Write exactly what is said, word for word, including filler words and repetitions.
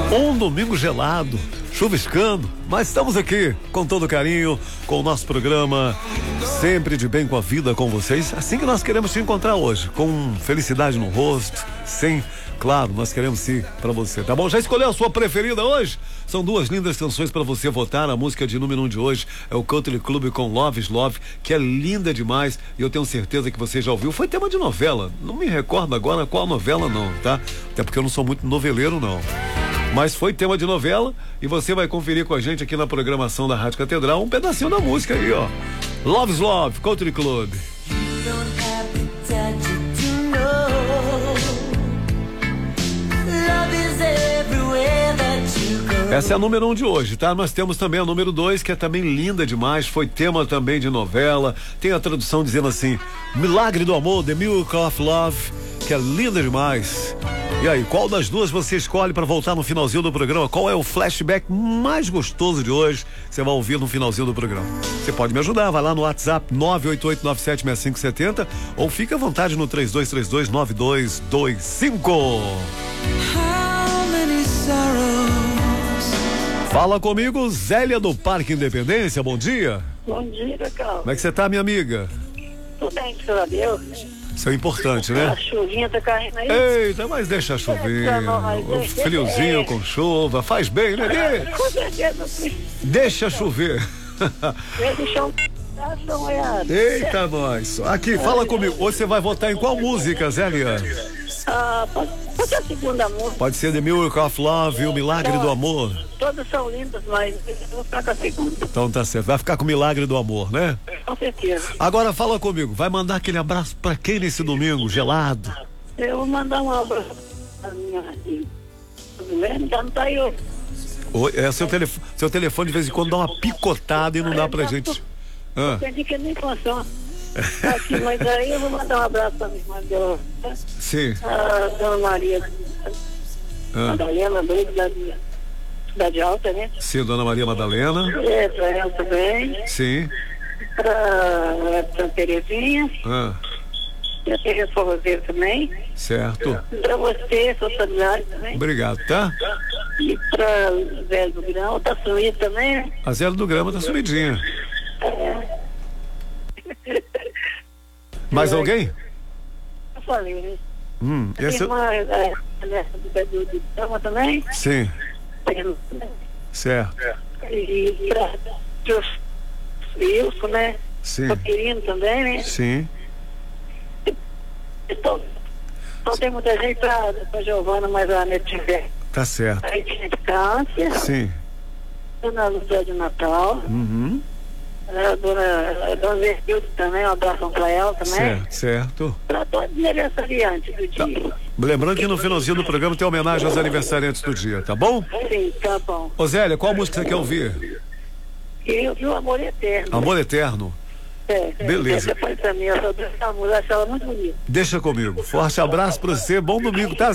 Um domingo gelado, chuviscando, mas estamos aqui com todo carinho, com o nosso programa sempre de bem com a vida com vocês, assim que nós queremos te encontrar hoje, com felicidade no rosto, sim, claro, nós queremos sim pra você, tá bom? Já escolheu a sua preferida hoje? São duas lindas canções pra você votar. A música de número um de hoje é o Country Club com Love is Love, que é linda demais e eu tenho certeza que você já ouviu. Foi tema de novela, não me recordo agora qual novela não, tá? Até porque eu não sou muito noveleiro não. Mas foi tema de novela e você vai conferir com a gente aqui na programação da Rádio Catedral um pedacinho da música aí, ó. Love is Love, Country Club. Essa é a número um de hoje, tá? Nós temos também a número dois, que é também linda demais, foi tema também de novela, tem a tradução dizendo assim, Milagre do Amor, The Miracle of Love, que é linda demais. E aí, qual das duas você escolhe para voltar no finalzinho do programa? Qual é o flashback mais gostoso de hoje? Você vai ouvir no finalzinho do programa. Você pode me ajudar, vai lá no WhatsApp nove oito oito nove sete seis cinco sete zero ou fica à vontade no três dois três dois nove dois dois cinco. Fala comigo, Zélia do Parque Independência, bom dia. Bom dia, Cacau. Como é que você tá, minha amiga? Tudo bem, graças a Deus. Isso é importante, né? A chuvinha tá caindo aí. Eita, mas deixa chover. O friozinho com chuva, faz bem, né? Com certeza. Deixa chover. Deixa o chão tá molhado. Eita, nós. Aqui, fala comigo. Hoje você vai votar em qual música, Zélia? Ah, pode, pode ser a segunda música. Pode ser The Miracle of Love, O Milagre do Amor. Todas são lindas, mas eu vou ficar com a segunda. Então tá certo. Vai ficar com o Milagre do Amor, né? Com certeza. Agora fala comigo. Vai mandar aquele abraço pra quem nesse domingo gelado? Eu vou mandar um abraço pra minha mulher, já não tá aí hoje. Oi, é, seu, telefone, seu telefone de vez em quando dá uma picotada e não dá pra gente. Ah. Entendi que nem funciona. Aqui, mas aí eu vou mandar um abraço pra minha irmã dela. Sim. A dona Maria ah. Madalena, doida da Cidade Alta, né? Sim, dona Maria Madalena. É, pra ela também. Sim. Pra, pra Terezinha. Ah. E a Tereza Forrozeiro também. Certo. Pra você, sua familiar também. Obrigado, tá? E pra Zé do Grão, tá sumido também, né? A Zé do Grama tá sumidinha. É. Mais alguém? Eu falei, né? Hum, a esse... irmã é, é, do de Grama também? Sim. Certo. E pra Wilson, né? Sim. Tô querendo também, né? Sim. Então, então tem muita gente pra, pra Giovana, mas a Nete tiver. Tá certo. Aí tinha de câncer. Sim. Dona Lúcia de Natal. Uhum. A dona, a dona Vergilde também, um abraço pra ela também. Certo, certo. Pra todos os aniversariantes do dia. Tá. Lembrando que no finalzinho do programa tem homenagem aos aniversariantes do dia, tá bom? Sim, tá bom. Ô Zélia, qual música você quer ouvir? Eu vi o Amor Eterno. Amor Eterno? É, beleza. É, pra mim, eu só essa música, acho ela muito bonita. Deixa comigo. Forte abraço pra você, bom domingo, tá?